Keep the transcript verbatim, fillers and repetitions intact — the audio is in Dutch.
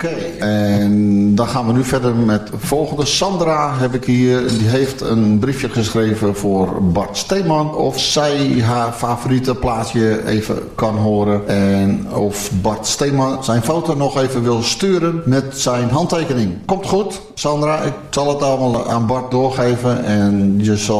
Okay. En dan gaan we nu verder met de volgende. Sandra heb ik hier. Die heeft een briefje geschreven voor Bart Steeman. Of zij haar favoriete plaatje even kan horen. En of Bart Steeman zijn foto nog even wil sturen met zijn handtekening. Komt goed, Sandra. Ik zal het allemaal aan Bart doorgeven. En je zal